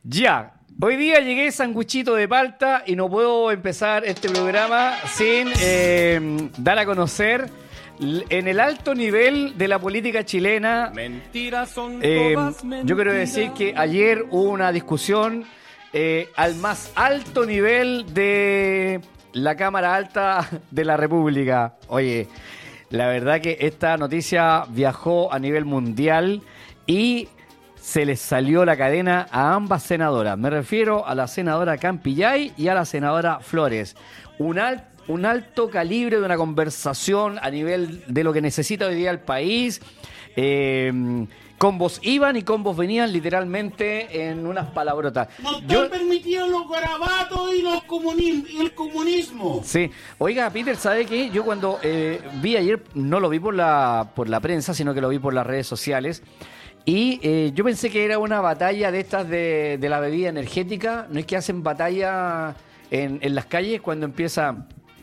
Ya, hoy día llegué sanguchito de palta y no puedo empezar este programa sin dar a conocer en el alto nivel de la política chilena. Mentiras son todas mentiras. Yo quiero decir que ayer hubo una discusión al más alto nivel de la Cámara Alta de la República. Oye, la verdad que esta noticia viajó a nivel mundial y se les salió la cadena a ambas senadoras. Me refiero a la senadora Campillay y a la senadora Flores. Un alto calibre de una conversación a nivel de lo que necesita hoy día el país. Combos iban y combos venían literalmente en unas palabrotas. No están permitidos los garabatos y el comunismo. Sí. Oiga, Peter, ¿sabe qué? Yo cuando vi ayer, no lo vi por la prensa, sino que lo vi por las redes sociales. Y yo pensé que era una batalla de estas de la bebida energética. ¿No es que hacen batalla en las calles cuando empieza...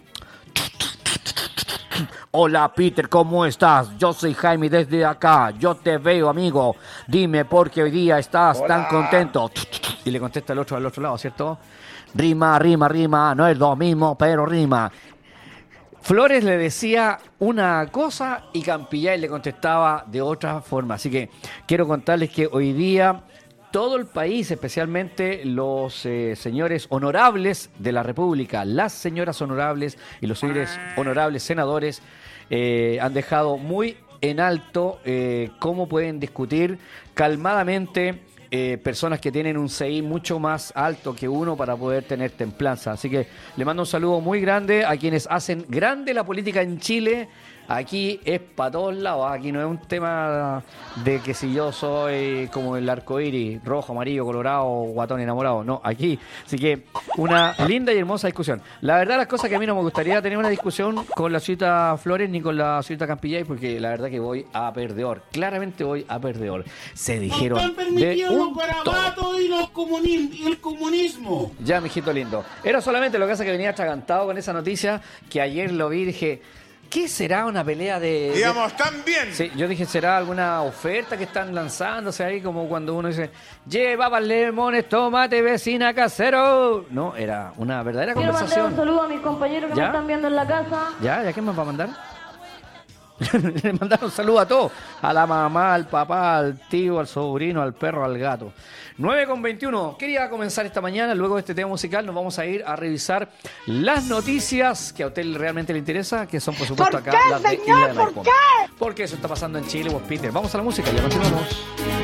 Hola, Peter, ¿cómo estás? Yo soy Jaime desde acá. Yo te veo, amigo. Dime por qué hoy día estás tan contento. Y le contesta el otro al otro lado, ¿cierto? Rima, rima, rima. No es lo mismo, pero rima. Flores le decía una cosa y Campillay le contestaba de otra forma. Así que quiero contarles que hoy día todo el país, especialmente los señores honorables de la República, las señoras honorables y los señores honorables senadores, han dejado muy en alto cómo pueden discutir calmadamente personas que tienen un CI mucho más alto que uno para poder tener templanza. Así que le mando un saludo muy grande a quienes hacen grande la política en Chile. Aquí es para todos lados, aquí no es un tema de que si yo soy como el arcoíris, rojo, amarillo, colorado, guatón enamorado, no, aquí. Así que una linda y hermosa discusión. La verdad, las cosas que a mí no me gustaría tener una discusión con la señorita Flores ni con la señorita Campillay, porque la verdad que voy a perdedor, claramente voy a perdedor. Se dijeron no están permitidos los garabatos y el comunismo. Ya, mijito lindo. Era solamente lo que hace que venía atragantado con esa noticia, que ayer lo vi y dije... ¿Qué será una pelea de...? Digamos, tan bien. Sí, yo dije, ¿será alguna oferta que están lanzándose ahí? Como cuando uno dice, llevaba limones, tomate, vecina, casero. No, era una verdadera conversación. Quiero mandar un saludo a mis compañeros que me están viendo en la casa. ¿Ya? ¿Quién más va a mandar? Le mandaron un saludo a todos. A la mamá, al papá, al tío, al sobrino, al perro, al gato. 9:21. Quería comenzar esta mañana. Luego de este tema musical nos vamos a ir a revisar las noticias que a usted realmente le interesa, que son por supuesto acá las de Isla de Maipo. ¿Por qué eso está pasando en Chile, vos, Peter? Vamos a la música y ya continuamos.